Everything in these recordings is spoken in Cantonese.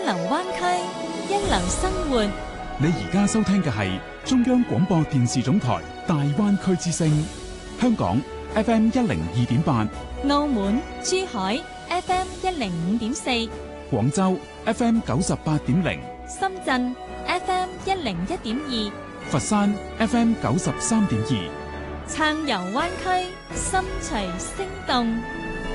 流灣區，一流生活。 你而家收聽嘅係中央廣播電視總台大灣區之聲，香港 FM 102.8， 澳門、珠海 FM 105.4， 廣州 FM 98.0， 深圳 FM 101.2， 佛山 FM 93.2。 暢遊灣區，心隨聲動。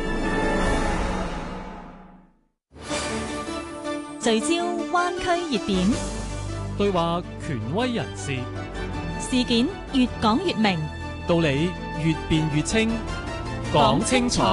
聚焦灣區熱點， 對話權威人士， 事件越講越明， 道理越辯越清，講清楚。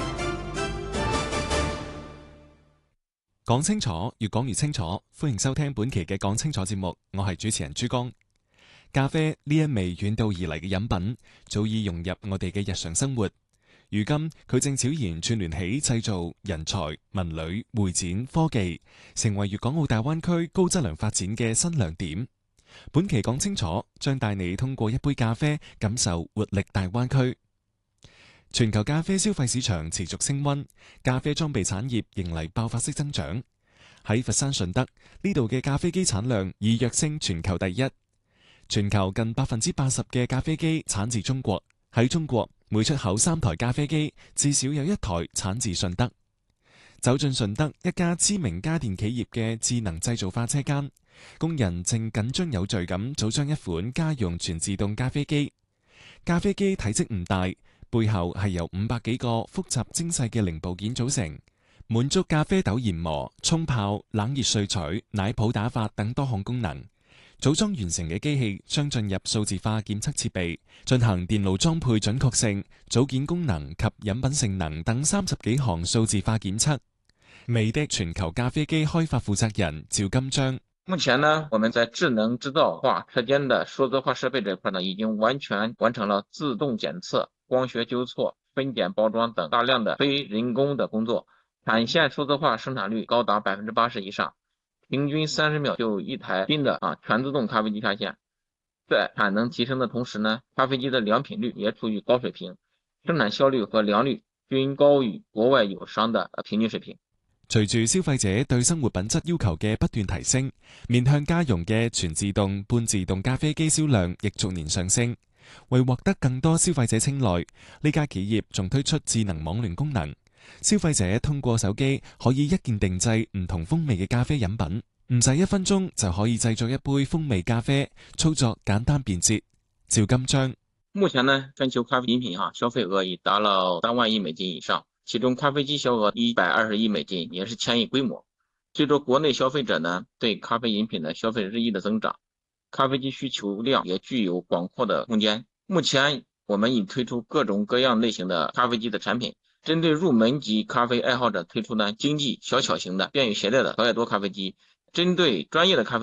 講清楚，越講越清楚。歡迎收聽本期嘅講清楚節目，我係主持人珠江。咖啡呢一味遠道而嚟嘅飲品，早已融入我哋嘅日常生活。如今佢正悄然串聯起製造、人才、文旅、會展、科技，成為粵港澳大灣區高質量發展嘅新亮點。本期講清楚，將帶你通過一杯咖啡，感受活力大灣區。全球咖啡消費市場持續升溫，咖啡裝備產業迎嚟爆發式增長。喺佛山順德呢度嘅咖啡機產量已躍升全球第一。全球近80%嘅咖啡機產自中國。喺中國，每出口3台咖啡機，至少有1台產自順德。走進順德一家知名家電企業嘅智能製造化車間，工人正緊張有序咁組裝一款家用全自動咖啡機。咖啡機體積唔大，背後係由500幾個複雜精細嘅零部件組成，滿足咖啡豆研磨、沖泡、冷熱萃取、奶泡打發等多項功能。組裝完成嘅機器將進入數字化檢測設備，進行電路裝配準確性、組件功能及飲品性能等30幾項數字化檢測。美的全球咖啡機開發負責人趙金章： 目前呢，我們在智能製造化車間的數字化設備這塊呢，已經完全完成了自動檢測、光學糾錯、分揀包裝等大量的非人工的工作，產線數字化生產率高達80%以上。平均30秒就一台新的全自動咖啡機下線，在產能提升的同時呢，咖啡機的良品率也處於高水平，生產效率和良率均高於國外友商的平均水平。 隨住消費者對生活品質要求嘅不斷提升，面向家用嘅全自動、半自動咖啡機銷量亦逐年上升。為獲得更多消費者青睞，呢家企業仲推出智能網聯功能。消費者通過手機可以一鍵定製唔同風味嘅咖啡飲品，唔使1分鐘就可以製作一杯風味咖啡，操作簡單便捷。趙金章： 目前呢，全球咖啡飲品消費額已達到3萬億美金以上，其中咖啡機銷額120億美金，也是1000億規模。隨着國內消費者呢對咖啡飲品的消費日益的增長，咖啡機需求量也具有廣闊的空間。目前我們已推出各種各樣類型的咖啡機的產品。針對入門級咖啡愛好者推出呢經濟小巧型的便於攜帶的小耳朵咖啡機，針對專業的咖啡